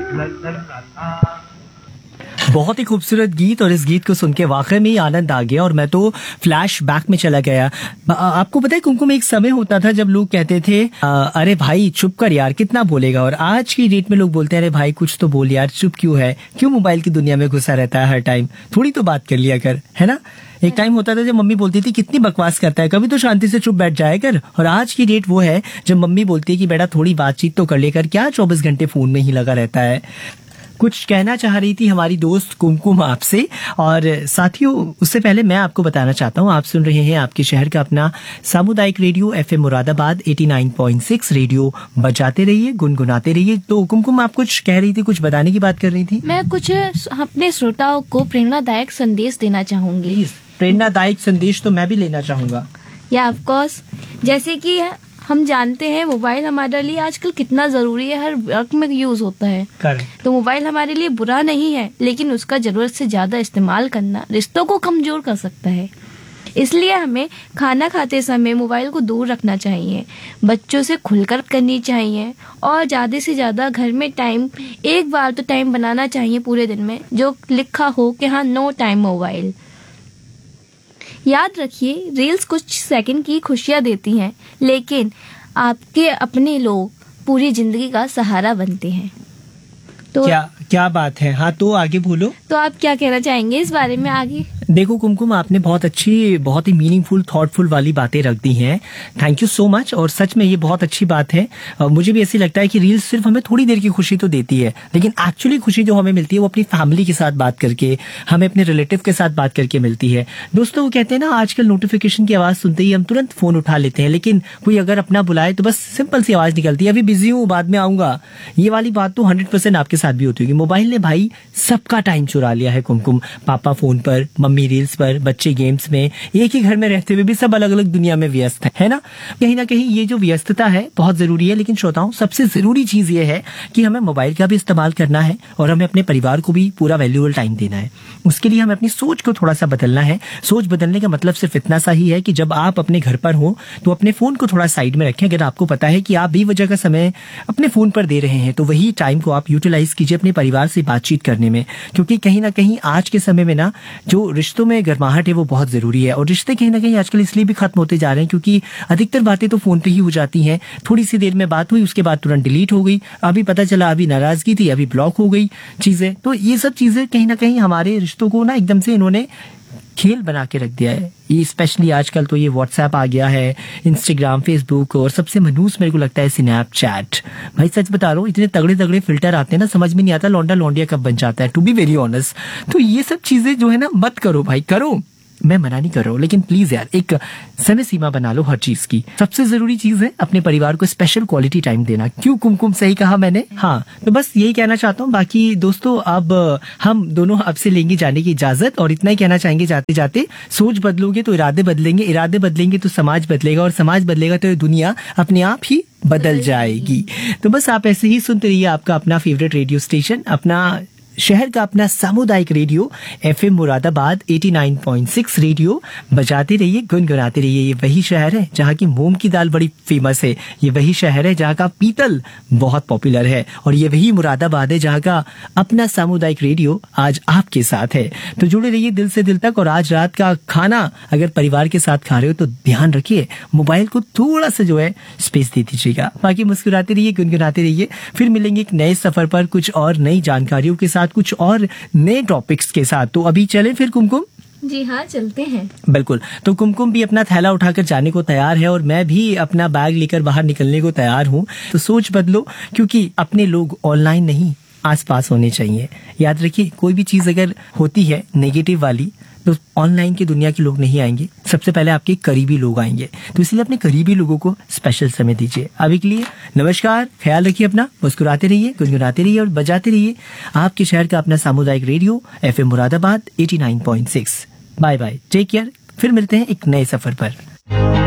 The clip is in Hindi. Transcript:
बहुत ही खूबसूरत गीत, और इस गीत को सुन के वाकई में ही आनंद आ गया और मैं तो फ्लैश बैक में चला गया। आपको पता है कुमकुम, एक समय होता था जब लोग कहते थे अरे भाई चुप कर यार, कितना बोलेगा, और आज की डेट में लोग बोलते हैं अरे भाई कुछ तो बोल यार, चुप क्यों है, क्यों मोबाइल की दुनिया में घुसा रहता है हर टाइम, थोड़ी तो बात कर लिया कर, है ना। एक टाइम होता था जब मम्मी बोलती थी कितनी बकवास करता है, कभी तो शांति से चुप बैठ जाया कर, और आज की डेट वो है जब मम्मी बोलती है कि बेटा थोड़ी बातचीत तो कर लेकर, क्या 24 घंटे फोन में ही लगा रहता है। कुछ कहना चाह रही थी हमारी दोस्त कुमकुम आपसे। और साथियों, उससे पहले मैं आपको बताना चाहता हूँ, आप सुन रहे हैं आपके शहर का अपना सामुदायिक रेडियो एफएम मुरादाबाद 89.6 रेडियो। बजाते रहिए, गुनगुनाते रहिए। तो कुमकुम, आप कुछ कह रही थी, कुछ बताने की बात कर रही थी। मैं कुछ अपने श्रोताओं को प्रेरणादायक संदेश देना चाहूंगी। प्रेरणादायक संदेश तो मैं भी लेना चाहूंगा। या ऑफ कोर्स, जैसे कि हम जानते हैं मोबाइल हमारे लिए आजकल कितना जरूरी है, हर वक्त में यूज होता है। तो मोबाइल हमारे लिए बुरा नहीं है, लेकिन उसका जरूरत से ज्यादा इस्तेमाल करना रिश्तों को कमजोर कर सकता है। इसलिए हमें खाना खाते समय मोबाइल को दूर रखना चाहिए, बच्चों से खुलकर करनी चाहिए, और ज्यादा से ज्यादा घर में एक बार तो टाइम बनाना चाहिए पूरे दिन में, जो लिखा हो कि हाँ नो टाइम मोबाइल। याद रखिए, रील्स कुछ सेकंड की खुशियां देती हैं, लेकिन आपके अपने लोग पूरी जिंदगी का सहारा बनते हैं। तो क्या बात है। हाँ, तो आगे बोलो। तो आप क्या कहना चाहेंगे इस बारे में आगे? देखो कुमकुम, आपने बहुत अच्छी, बहुत ही मीनिंगफुल, थॉटफुल वाली बातें रख दी हैं। Thank you so much. और सच में ये बहुत अच्छी बात है। मुझे भी ऐसी लगता है कि रील्स सिर्फ हमें थोड़ी देर की खुशी तो देती है, लेकिन एक्चुअली खुशी जो हमें मिलती है वो अपनी फैमिली के साथ बात करके, हमें अपने रिलेटिव के साथ बात करके मिलती है। दोस्तों, वो कहते हैं ना, आजकल नोटिफिकेशन की आवाज सुनते ही हम तुरंत फोन उठा लेते हैं, लेकिन कोई अगर अपना बुलाए तो बस सिंपल सी आवाज निकलती है, अभी बिजी हूँ, बाद में आऊंगा। ये वाली बात तो 100% आपके साथ भी होती होगी। मोबाइल ने भाई सबका टाइम चुरा लिया है कुमकुम। पापा फोन पर, मम्मी रील्स पर, बच्चे गेम्स में, एक ही घर में रहते हुए भी सब अलग अलग दुनिया में व्यस्त है ना। कहीं ना कहीं ये जो व्यस्तता है बहुत जरूरी है, लेकिन श्रोताओं, सबसे जरूरी चीज ये है कि हमें मोबाइल का भी इस्तेमाल करना है और हमें अपने परिवार को भी पूरा वैल्यूएबल टाइम देना है। उसके लिए हमें अपनी सोच को थोड़ा सा बदलना है। सोच बदलने का मतलब सिर्फ इतना सा ही है कि जब आप अपने घर पर हो तो अपने फोन को थोड़ा साइड में रखें। अगर आपको पता है कि आप बेवजह का समय अपने फोन पर दे रहे हैं, तो वही टाइम को आप यूटिलाइज कीजिए अपने परिवार से बातचीत करने में, क्योंकि कहीं ना कहीं आज के समय में ना जो रिश्तों में गर्माहट है वो बहुत जरूरी है। और रिश्ते कहीं ना कहीं आजकल इसलिए भी खत्म होते जा रहे हैं क्योंकि अधिकतर बातें तो फोन पे ही हो जाती हैं। थोड़ी सी देर में बात हुई, उसके बाद तुरंत डिलीट हो गई, अभी पता चला अभी नाराजगी थी, अभी ब्लॉक हो गई चीजें। तो ये सब चीजें कहीं ना कहीं हमारे रिश्तों को ना एकदम से इन्होंने खेल बना के रख दिया है। ये स्पेशली आजकल तो ये व्हाट्सएप आ गया है, इंस्टाग्राम, फेसबुक, और सबसे मनहूस मेरे को लगता है स्नैपचैट। भाई सच बता रहा हूँ, इतने तगड़े तगड़े फिल्टर आते हैं ना, समझ में नहीं आता लौंडा लौंडिया कब बन जाता है, टू बी वेरी ऑनेस्ट। तो ये सब चीजें जो है ना, मत करो भाई, करो, मैं मना नहीं कर रहा हूँ, लेकिन प्लीज यार एक समय सीमा बना लो हर चीज की। सबसे जरूरी चीज है अपने परिवार को स्पेशल क्वालिटी टाइम देना। क्यों कुमकुम, सही कहा मैंने? हाँ, तो बस यही कहना चाहता हूँ। बाकी दोस्तों, अब हम दोनों आपसे लेंगे जाने की इजाजत, और इतना ही कहना चाहेंगे जाते जाते, सोच बदलोगे तो इरादे बदलेंगे, इरादे बदलेंगे तो समाज बदलेगा, और समाज बदलेगा तो दुनिया अपने आप ही बदल जाएगी। तो बस आप ऐसे ही सुनते रहिए आपका अपना फेवरेट रेडियो स्टेशन, अपना शहर का अपना सामुदायिक रेडियो एफएम मुरादाबाद 89.6 रेडियो। बजाते रहिए, गुनगुनाते रहिए। ये वही शहर है जहाँ की मूंग की दाल बड़ी फेमस है, ये वही शहर है जहाँ का पीतल बहुत पॉपुलर है, और ये वही मुरादाबाद है जहाँ का अपना सामुदायिक रेडियो आज आपके साथ है। तो जुड़े रहिए दिल से दिल तक। और आज रात का खाना अगर परिवार के साथ खा रहे हो तो ध्यान रखिए, मोबाइल को थोड़ा सा जो है स्पेस दे दीजिएगा। बाकी मुस्कुराते रहिए, गुनगुनाते रहिए। फिर मिलेंगे एक नए सफर पर, कुछ और नई जानकारियों के साथ, कुछ और नए टॉपिक्स के साथ। तो अभी चलें फिर कुमकुम? जी हाँ, चलते हैं। बिल्कुल। तो कुमकुम भी अपना थैला उठाकर जाने को तैयार है, और मैं भी अपना बैग लेकर बाहर निकलने को तैयार हूँ। तो सोच बदलो, क्योंकि अपने लोग ऑनलाइन नहीं आसपास होने चाहिए। याद रखिए, कोई भी चीज अगर होती है नेगेटिव वाली तो ऑनलाइन की दुनिया के लोग नहीं आएंगे, सबसे पहले आपके करीबी लोग आएंगे। तो इसलिए अपने करीबी लोगों को स्पेशल समय दीजिए। अभी के लिए नमस्कार, ख्याल रखिए अपना, मुस्कुराते रहिए, गुनगुनाते रहिए और बजाते रहिए आपके शहर का अपना सामुदायिक radio FM Moradabad 89.6। Bye bye, take care. फिर मिलते हैं एक नए सफर पर।